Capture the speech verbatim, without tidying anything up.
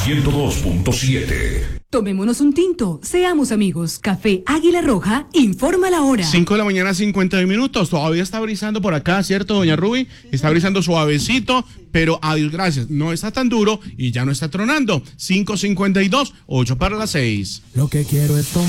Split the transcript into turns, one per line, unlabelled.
ciento dos punto siete.
Tomémonos un tinto, seamos amigos. Café Águila Roja, informa la hora.
cinco de la mañana, cincuenta minutos. Todavía está brisando por acá, ¿cierto, doña Ruby? Está brisando suavecito, pero a Dios gracias, no está tan duro y ya no está tronando. cinco cincuenta y dos, ocho para las seis.
Lo que quiero es tomar.